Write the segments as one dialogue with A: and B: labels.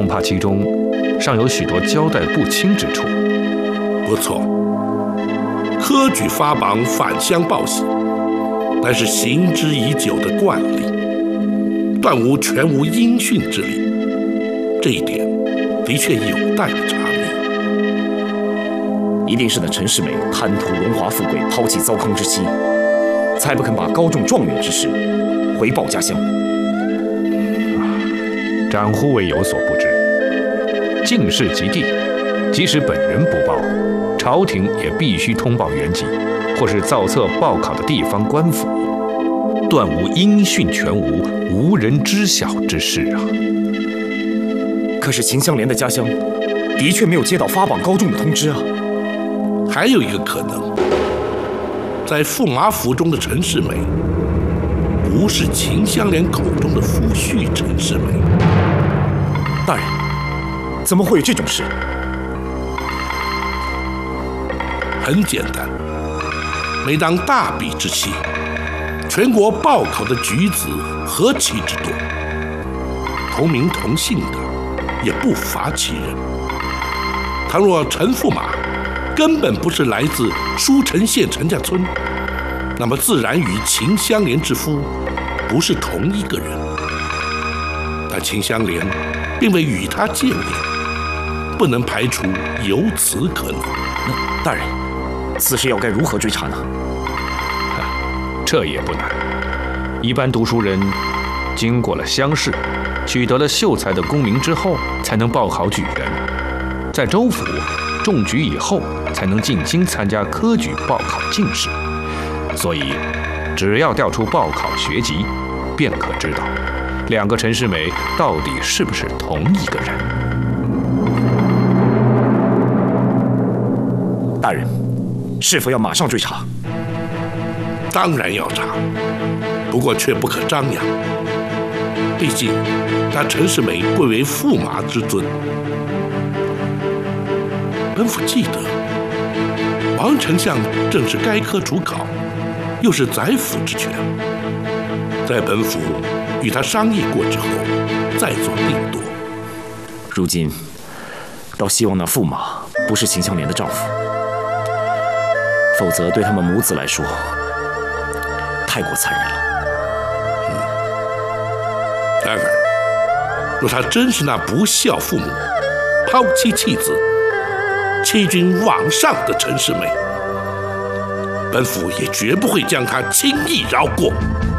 A: 恐怕其中尚有许多交代不清之处。
B: 不错，科举发榜返乡报喜，乃是行之已久的惯例，断无全无音讯之理。这一点的确有待查明。
C: 一定是那陈世美贪图荣华富贵，抛弃糟糠之妻，才不肯把高中状元之事回报家乡。
A: 长忽未有所不知，进士及第，即使本人不报，朝廷也必须通报原籍，或是造册报考的地方官府，断无音讯全无、无人知晓之事啊。
C: 可是秦香莲的家乡的确没有接到发榜高中的通知啊。
B: 还有一个可能，在驸马府中的陈世美，不是秦香莲口中的夫婿陈世美。
C: 大人，怎么会有这种事？
B: 很简单，每当大比之期，全国报考的举子何其之多，同名同姓的也不乏其人。倘若陈驸马根本不是来自舒城县陈家村，那么自然与秦香莲之夫不是同一个人。但秦香莲并未与他见面，不能排除有此可能。
C: 那大人，此事要该如何追查呢？
A: 这也不难。一般读书人经过了乡试，取得了秀才的功名之后，才能报考举人。在州府中举以后，才能进京参加科举报考进士。所以，只要调出报考学籍，便可知道两个陈世美到底是不是同一个人。
C: 大人，是否要马上追查？
B: 当然要查，不过却不可张扬。毕竟，他陈世美贵为驸马之尊。本府记得，王丞相正是该科主考，又是宰辅之权。在本府与他商议过之后，再做定夺。
C: 如今，倒希望那驸马不是秦香莲的丈夫，否则对他们母子来说，太过残忍了。
B: 然而，若他真是那不孝父母、抛妻弃子、欺君罔上的陈世美，本府也绝不会将他轻易饶过。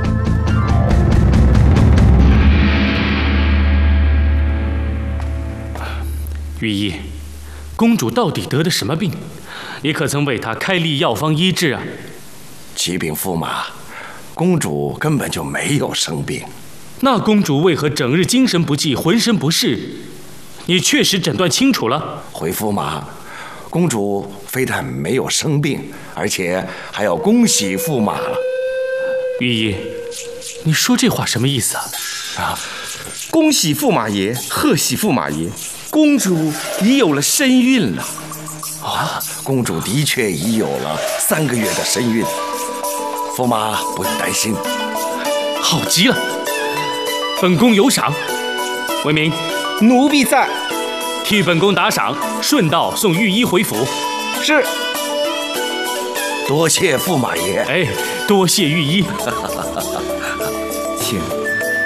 D: 御医，公主到底得的什么病？你可曾为她开立药方医治啊？
E: 启禀驸马，公主根本就没有生病。
D: 那公主为何整日精神不济、浑身不适？你确实诊断清楚了？
E: 回驸马，公主非但没有生病，而且还要恭喜驸马了。
D: 御医，你说这话什么意思啊？
F: 恭喜驸马爷，贺喜驸马爷，公主已有了身孕了。
E: 公主的确已有了3个月的身孕，驸马不用担心。
D: 好极了，本宫有赏。为民，
F: 奴婢在。
D: 替本宫打赏，顺道送御医回府。
F: 是。
E: 多谢驸马爷。
D: 哎，多谢御医。
F: 请。